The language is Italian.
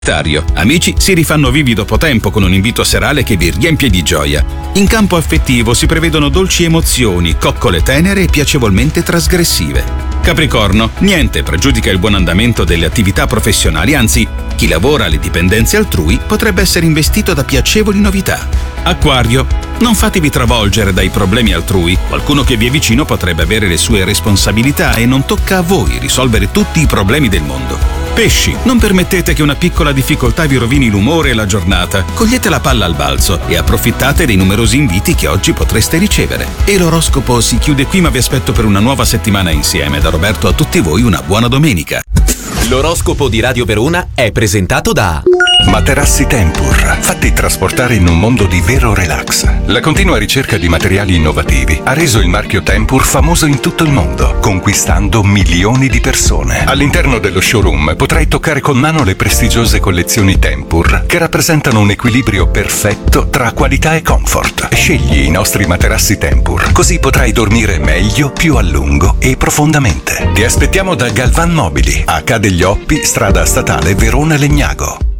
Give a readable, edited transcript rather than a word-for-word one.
Amici si rifanno vivi dopo tempo con un invito serale che vi riempie di gioia. In campo affettivo si prevedono dolci emozioni, coccole tenere e piacevolmente trasgressive. Capricorno, niente pregiudica il buon andamento delle attività professionali, anzi, chi lavora alle dipendenze altrui potrebbe essere investito da piacevoli novità. Acquario, non fatevi travolgere dai problemi altrui, qualcuno che vi è vicino potrebbe avere le sue responsabilità e non tocca a voi risolvere tutti i problemi del mondo. Pesci, non permettete che una piccola difficoltà vi rovini l'umore e la giornata. Cogliete la palla al balzo e approfittate dei numerosi inviti che oggi potreste ricevere. E l'oroscopo si chiude qui, ma vi aspetto per una nuova settimana insieme. Da Roberto a tutti voi una buona domenica. L'oroscopo di Radio Verona è presentato da Materassi Tempur, fatti trasportare in un mondo di vero relax. La continua ricerca di materiali innovativi ha reso il marchio Tempur famoso in tutto il mondo, conquistando milioni di persone. All'interno dello showroom potrai toccare con mano le prestigiose collezioni Tempur, che rappresentano un equilibrio perfetto tra qualità e comfort. Scegli i nostri materassi Tempur, così potrai dormire meglio, più a lungo e profondamente. Ti aspettiamo da Galvan Mobili, a Ca' degli Oppi, strada statale Verona Legnago.